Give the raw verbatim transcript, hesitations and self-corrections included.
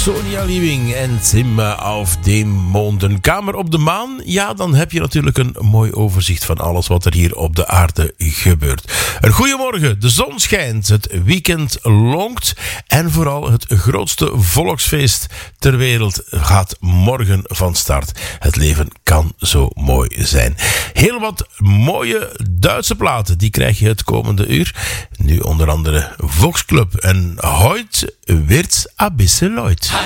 Sonia Liebing en Zimmer auf dem Mond. Een kamer op de maan? Ja, dan heb je natuurlijk een mooi overzicht van alles wat er hier op de aarde gebeurt. Een goeiemorgen, de zon schijnt, het weekend longt en vooral het grootste volksfeest ter wereld gaat morgen van start. Het leven kan zo mooi zijn. Heel wat mooie Duitse platen, die krijg je het komende uur. Nu onder andere Volksclub en Heute wird's a bisschen Leut.